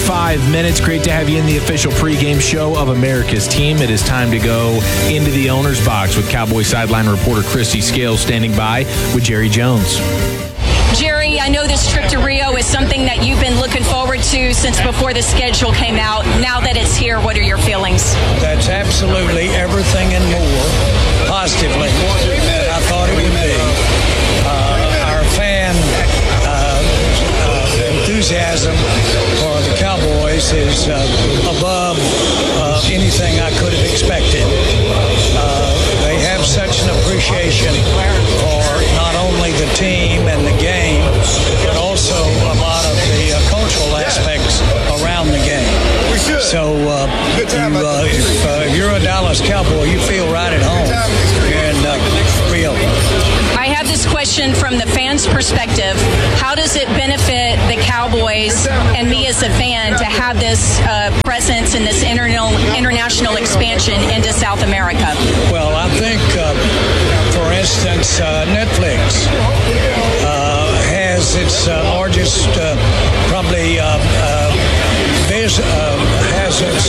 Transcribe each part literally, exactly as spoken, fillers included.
thirty-five minutes. Great to have you in the official pregame show of America's team. It is time to go into the owner's box with Cowboy sideline reporter Christy Scales standing by with Jerry Jones. Jerry, I know this trip to Rio is something that you've been looking forward to since before the schedule came out. Now that it's here, what are your feelings? That's absolutely everything and more, positively, than I thought it would be. Uh, our fan uh, uh, enthusiasm for the Cowboys is uh, above uh, anything I could have expected. Uh, they have such an appreciation for not only the team and the game, but also a lot of the uh, cultural aspects around the game. So uh, you, uh, if, uh, if you're a Dallas Cowboy, you feel right at home here in uh, Rio. I have this question from the fans' perspective. How does it benefit the Cowboys and me as a fan to have this uh, presence and this international international expansion into South America? Well, I think, uh, for instance, uh, Netflix uh, has its uh, largest, uh, probably, uh, uh, vis- uh, has its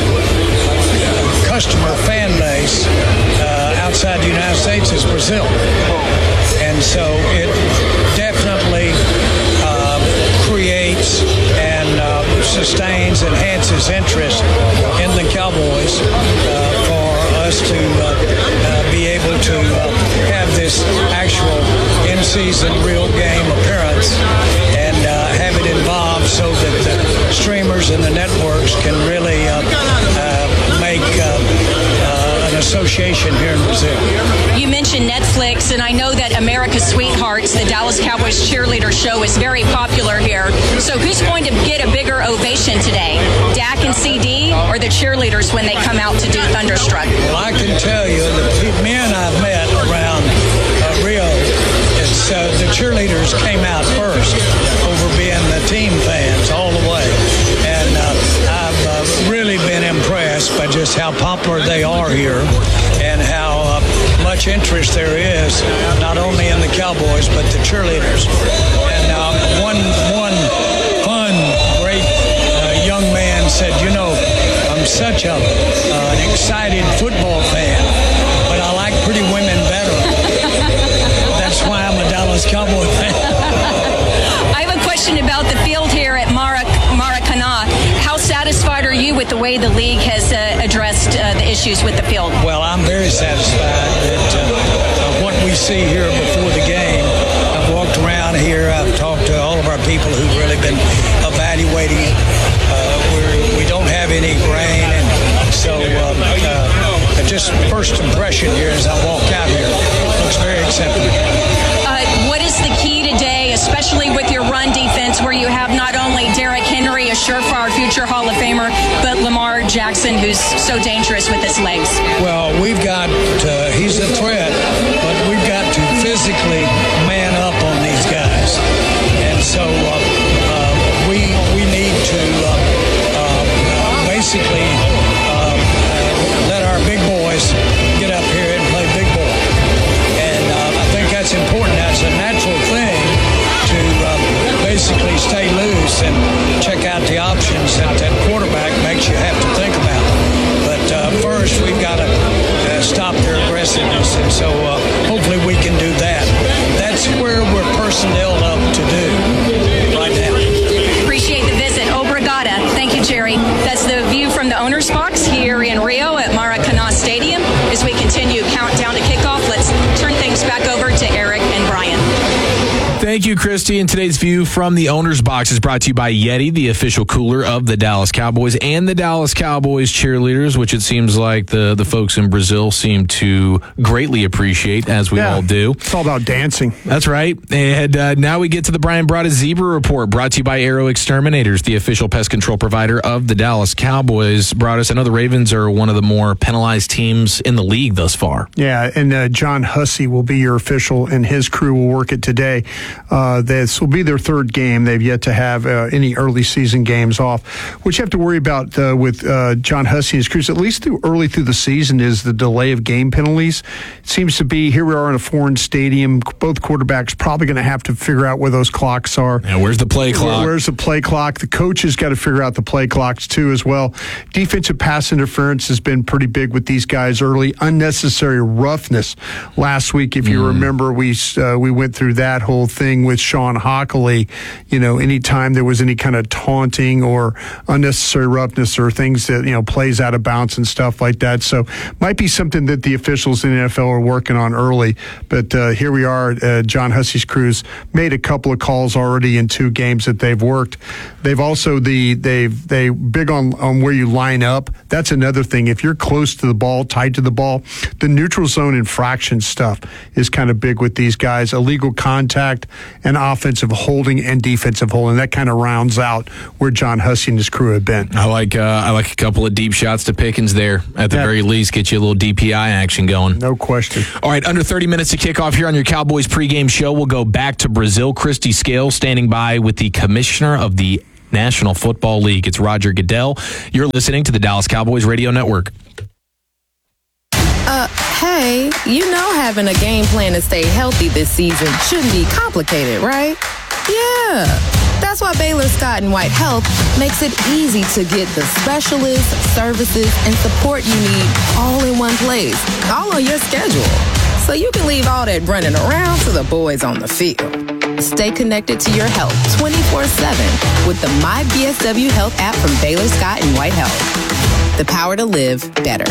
uh, customer fan base uh, outside the United States is Brazil. And so it definitely uh, creates and uh, sustains, enhances interest in the Cowboys uh, for us to uh, uh, be able to uh, have this actual in-season real game appearance and uh, have it involved so that the streamers and the networks can really uh, uh, make uh, uh, an association here in Brazil. You mentioned Netflix, and I know that America's Sweethearts, the Dallas Cowboys cheerleader show, is very popular here. So who's going to get a bigger ovation today, Dak and C D, or the cheerleaders when they come out to do Thunderstruck? Well, I can tell you, the men I've met around uh, Rio, it's, uh, the cheerleaders came out first over being the team fans all the way. And uh, I've uh, really been impressed by just how popular they are here and how uh, much interest there is, not only in the Cowboys, but the cheerleaders. And uh, one, one fun, great uh, young man said, you know, I'm such a, uh, an excited football fan, but I like pretty women better. That's why I'm a Dallas Cowboy fan. I have a question about the field here at Marac- Maracana. How satisfied are you with the way the league has uh, addressed uh, the issues with the field? Well, I'm very satisfied that uh, what we see here before the game. I've walked around here. I've talked to all of our people who've really been evaluating. Uh, we're, we don't have any rain, and so um, uh, just first impression here as I walk out here looks very acceptable. Uh, what is the key today, especially with your run defense, where you have not only Derrick Henry, a surefire future Hall of Famer, but Lamar Jackson, who's so dangerous with his legs? Well, we've got, uh, he's a threat, but we've got to physically man up on these guys. And so uh, uh, we we need to uh, uh, basically uh, let our big boys get up here and play big ball. And uh, I think that's important. That's a natural thing to uh, basically stay loose and check out the options that that quarterback makes you have to think about. But uh, first, we've got to uh, stop their aggressiveness, and so uh, hopefully we can do that. That's where we're personnel up to do right now. Appreciate the visit. Obrigada. Thank you, Jerry. That's the view from the owner's box here in Rio at Maracana Stadium. As we continue countdown to kickoff, let's turn things back over to Eric and Brian. Thank you, Christy. And today's view from the owner's box is brought to you by Yeti, the official cooler of the Dallas Cowboys and the Dallas Cowboys cheerleaders, which it seems like the, the folks in Brazil seem to greatly appreciate, as we yeah, all do. It's all about dancing. That's right. And uh, now we get to the Brian Broaddus Zebra Report, brought to you by Aero Exterminators, the official pest control provider of the Dallas Cowboys. Broaddus, I know the Ravens are one of the more penalized teams in the league thus far. Yeah, and uh, John Hussey will be your official, and his crew will work it today. Uh, Uh, this will be their third game. They've yet to have uh, any early season games off. What you have to worry about uh, with uh, John Hussey and his crews, at least through early through the season, is the delay of game penalties. It seems to be, here we are in a foreign stadium. Both quarterbacks probably going to have to figure out where those clocks are. Yeah, where's the play clock? Where, where's the play clock? The coach has got to figure out the play clocks too as well. Defensive pass interference has been pretty big with these guys early. Unnecessary roughness. Last week, if you mm. remember, we uh, we went through that whole thing with Sean Hockley. You know, anytime there was any kind of taunting or unnecessary roughness or things that, you know, plays out of bounds and stuff like that. So might be something that the officials in the N F L are working on early. But uh, here we are. Uh, John Hussey's crews made a couple of calls already in two games that they've worked. They've also the they've they big on on where you line up. That's another thing. If you're close to the ball, tight to the ball, the neutral zone infraction stuff is kind of big with these guys. Illegal contact and offensive holding and defensive holding. That kind of rounds out where John Hussey and his crew have been. I like uh, I like a couple of deep shots to Pickens there. At the yeah. very least, get you a little D P I action going. No question. All right, under thirty minutes to kick off here on your Cowboys pregame show. We'll go back to Brazil. Christy Scales standing by with the commissioner of the National Football League. It's Roger Goodell. You're listening to the Dallas Cowboys Radio Network. Uh, hey, you know having a game plan to stay healthy this season shouldn't be complicated, right? Yeah. That's why Baylor Scott and White Health makes it easy to get the specialists, services, and support you need all in one place, all on your schedule. So you can leave all that running around to the boys on the field. Stay connected to your health twenty-four seven with the My B S W Health app from Baylor Scott and White Health. The power to live better.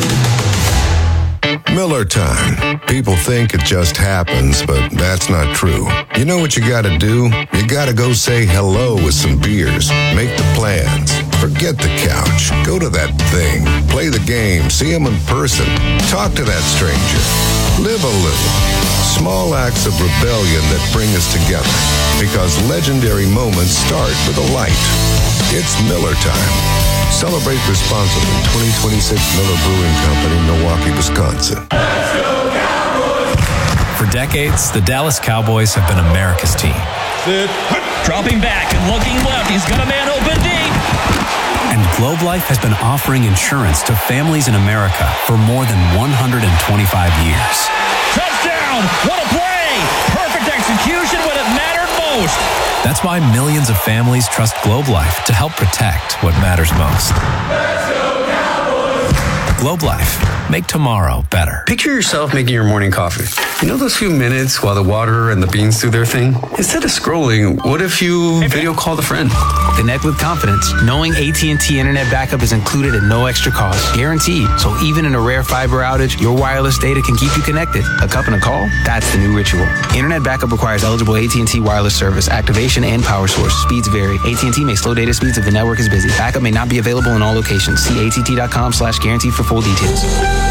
Miller time. People think it just happens, but that's not true. You know what you gotta do? You gotta go say hello with some beers. Make the plans. Forget the couch. Go to that thing. Play the game. See them in person. Talk to that stranger. Live a little. Small acts of rebellion that bring us together. Because legendary moments start with a light. It's Miller time. Celebrate responsibly. twenty twenty-six Miller Brewing Company, Milwaukee, Wisconsin. Let's go Cowboys! For decades, the Dallas Cowboys have been America's team. Dropping back and looking left. He's got a man open deep. And Globe Life has been offering insurance to families in America for more than one hundred twenty-five years. Touchdown! What a play! Perfect execution when it mattered most. That's why millions of families trust Globe Life to help protect what matters most. Let's go Cowboys! Globe Life. Make tomorrow better. Picture yourself making your morning coffee. You know those few minutes while the water and the beans do their thing? Instead of scrolling, what if you video called a friend? Connect with confidence, knowing A T and T Internet Backup is included at no extra cost. Guaranteed. So even in a rare fiber outage, your wireless data can keep you connected. A cup and a call? That's the new ritual. Internet Backup requires eligible A T and T wireless service, activation, and power source. Speeds vary. A T and T may slow data speeds if the network is busy. Backup may not be available in all locations. See A T T dot com slash guaranteed for full details.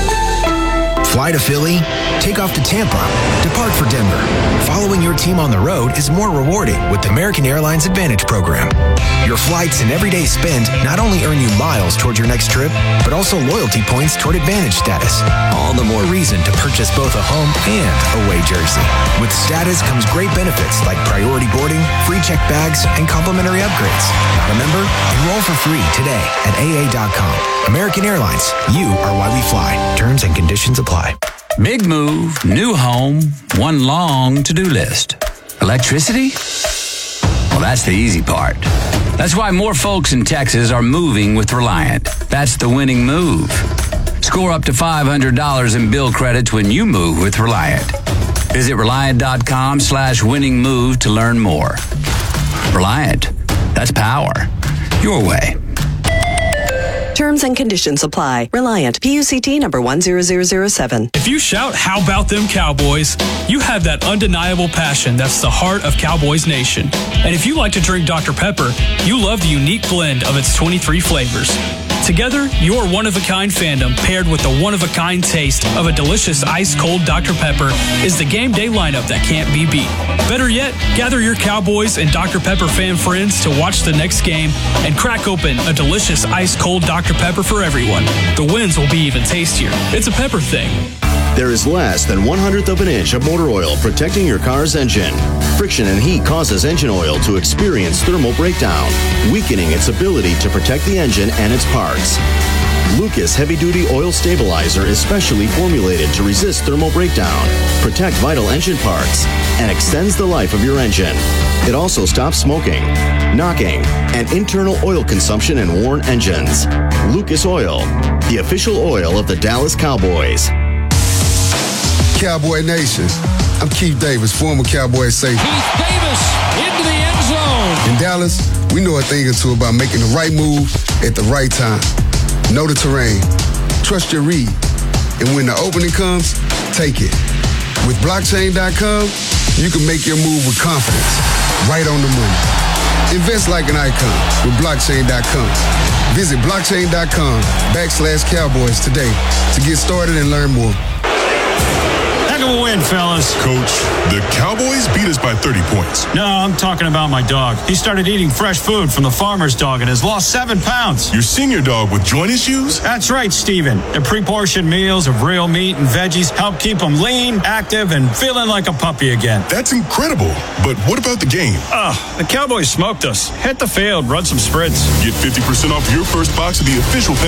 Fly to Philly, take off to Tampa, depart for Denver. Following your team on the road is more rewarding with the American Airlines Advantage program. Your flights and everyday spend not only earn you miles toward your next trip, but also loyalty points toward Advantage status. All the more reason to purchase both a home and away jersey. With status comes great benefits like priority boarding, free check bags, and complimentary upgrades. Not a member? Enroll for free today at A A dot com. American Airlines, you are why we fly. Terms and conditions apply. Big move, new home, one long to-do list. Electricity? Well, that's the easy part. That's why more folks in Texas are moving with Reliant. That's the winning move. Score up to five hundred dollars in bill credits when you move with Reliant. Visit Reliant.com slash winning move to learn more. Reliant. That's power. Your way. Terms and conditions apply. Reliant. P U C T number one zero zero zero seven. If you shout, "How about them Cowboys?" you have that undeniable passion that's the heart of Cowboys Nation. And if you like to drink Doctor Pepper, you love the unique blend of its twenty-three flavors. Together, your one-of-a-kind fandom paired with the one-of-a-kind taste of a delicious ice-cold Doctor Pepper is the game day lineup that can't be beat. Better yet, gather your Cowboys and Doctor Pepper fan friends to watch the next game and crack open a delicious ice-cold Doctor Pepper for everyone. The wins will be even tastier. It's a pepper thing. There is less than one hundredth of an inch of motor oil protecting your car's engine. Friction and heat causes engine oil to experience thermal breakdown, weakening its ability to protect the engine and its parts. Lucas Heavy Duty Oil Stabilizer is specially formulated to resist thermal breakdown, protect vital engine parts, and extends the life of your engine. It also stops smoking, knocking, and internal oil consumption in worn engines. Lucas Oil, the official oil of the Dallas Cowboys. Cowboy Nation, I'm Keith Davis, former Cowboy safety. Keith Davis into the end zone. In Dallas, we know a thing or two about making the right move at the right time. Know the terrain, trust your read, and when the opening comes, take it. With blockchain dot com, you can make your move with confidence, right on the money. Invest like an icon with blockchain dot com. Visit blockchain dot com backslash cowboys today to get started and learn more. Heck of a win, fellas. Coach, the Cowboys beat us by thirty points. No, I'm talking about my dog. He started eating fresh food from the farmer's dog and has lost seven pounds. Your senior dog with joint issues? That's right, Steven. The pre-portioned meals of real meat and veggies help keep him lean, active, and feeling like a puppy again. That's incredible. But what about the game? Oh, the Cowboys smoked us. Hit the field, run some sprints. Get fifty percent off your first box of the official